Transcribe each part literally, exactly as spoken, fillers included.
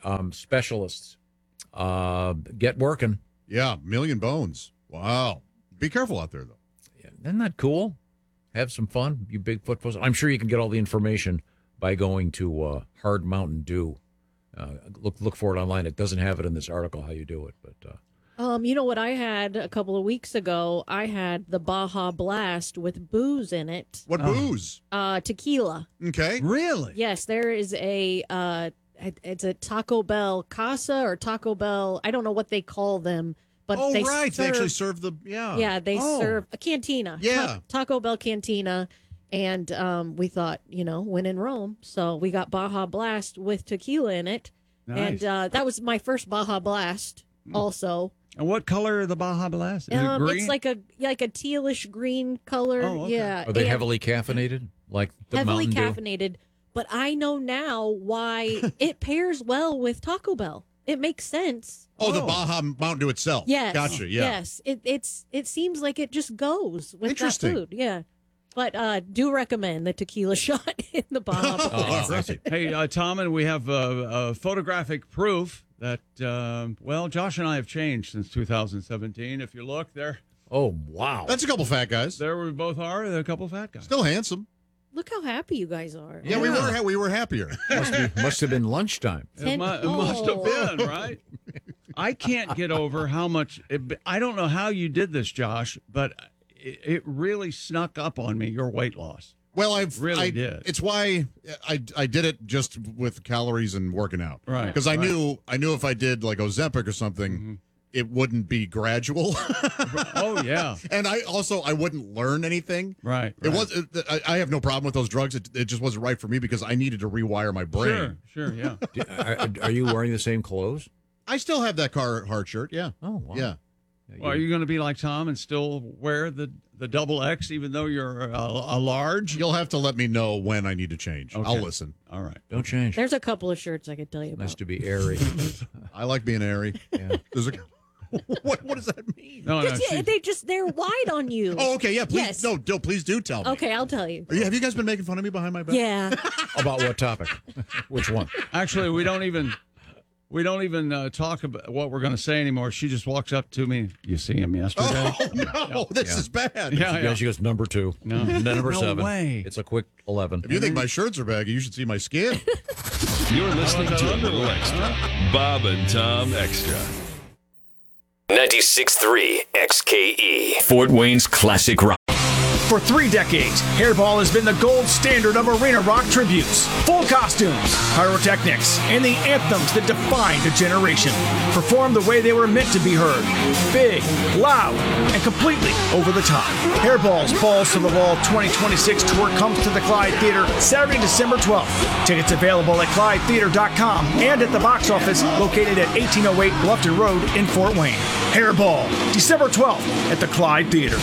um, specialists. Uh, get working. Yeah, Million Bones. Wow. Be careful out there, though. Yeah, isn't that cool? Have some fun, you Bigfoot folks. I'm sure you can get all the information by going to uh, Hard Mountain Dew. Uh, look look for it online. It doesn't have it in this article how you do it, but uh, Um, you know what I had a couple of weeks ago? I had the Baja Blast with booze in it. What Oh. booze? Uh, tequila. Okay. Really? Yes, there is a. Uh, it- it's a Taco Bell Casa or Taco Bell. I don't know what they call them, but oh, they right. serve, They actually serve the, yeah. Yeah, they Oh. serve a cantina. Yeah. Ta- Taco Bell cantina. And um, we thought, you know, when in Rome. So we got Baja Blast with tequila in it. Nice. And uh, that was my first Baja Blast also. And what color are the Baja Blast? Is Um, it green? it's like a like a tealish green color. Oh, okay. Yeah. are they and heavily caffeinated like the heavily Mountain Dew? caffeinated? But I know now why it pairs well with Taco Bell. It makes sense. Oh, the Oh. Baja Mountain Dew itself. Yes. Gotcha, yeah. Yes. It it's it seems like it just goes with that Interesting. food. Yeah. But uh, do recommend the tequila shot in the Baja Blast. Oh, I see. Hey, uh, Tom, and we have uh, uh, photographic proof that, um, well, Josh and I have changed since two thousand seventeen. If you look there, Oh, wow. That's a couple fat guys. there we both are. There are a couple of fat guys. Still handsome. Look how happy you guys are. Yeah, we were we were happier. must, be, must have been lunchtime. It, mu- it must have Oh. been, right? I can't get over how much. It, I don't know how you did this, Josh, but it, it really snuck up on me, your weight loss. Well, I've Really I, did. It's why I I did it just with calories and working out. Right, Because I right. knew I knew if I did like Ozempic or something, Mm-hmm. it wouldn't be gradual. Oh, yeah. And I also I wouldn't learn anything. Right. It right. was. It, I, I have no problem with those drugs. It, it just wasn't right for me because I needed to rewire my brain. Sure, sure, yeah. Do- Are, are you wearing the same clothes? I still have that Carhartt shirt. Yeah. Oh, wow. Yeah. Well, are you going to be like Tom and still wear the, the double X even though you're a, a large? You'll have to let me know when I need to change. Okay. I'll listen. All right. Don't change. There's a couple of shirts I could tell you about. Nice to be airy. I like being airy. Yeah. There's a. What What does that mean? No, no, Just- yeah, she- they just they're wide on you. Oh, okay. Yeah. Please. Yes. No. No. Please do tell me. Okay, I'll tell you. Are you, have you guys been making fun of me behind my back? Yeah. About what topic? Which one? actually, we don't even we don't even uh, talk about what we're going to say anymore. She just walks up to me. You see him yesterday? Oh no! This Yeah. is bad. yeah, Yeah, yeah. she goes number two. No. And then number No seven. way. It's a quick eleven. If you think my shirts are baggy, you should see my skin. You're listening to a little extra. Bob and Tom Extra. ninety-six point three X K E, Fort Wayne's classic rock. For three decades, Hairball has been the gold standard of arena rock tributes. Full costumes, pyrotechnics, and the anthems that defined a generation. Performed the way they were meant to be heard. Big, loud, and completely over the top. Hairball's Balls to the Wall twenty twenty-six tour comes to the Clyde Theater Saturday, December twelfth. Tickets available at clyde theater dot com and at the box office located at eighteen oh eight Bluffton Road in Fort Wayne. Hairball, December twelfth at the Clyde Theater.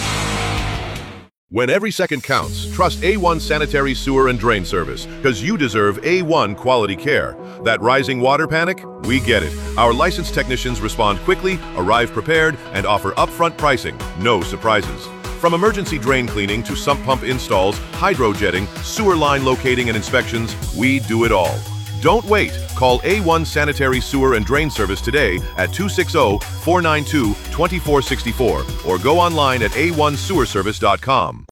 When every second counts, trust A one Sanitary Sewer and Drain Service, because you deserve A one quality care. That rising water panic? We get it. Our licensed technicians respond quickly, arrive prepared, and offer upfront pricing. No surprises. From emergency drain cleaning to sump pump installs, hydro jetting, sewer line locating and inspections, we do it all. Don't wait. Call A one Sanitary Sewer and Drain Service today at two six zero, four nine two, two four six four or go online at a one sewer service dot com.